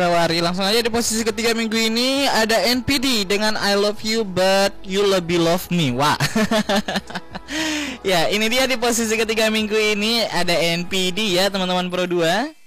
Wari. Langsung aja di posisi ketiga minggu ini ada NPD dengan I Love You But You Lebih Love Me. Wah. Ya, ini dia di posisi ketiga minggu ini ada NPD ya teman-teman Pro 2.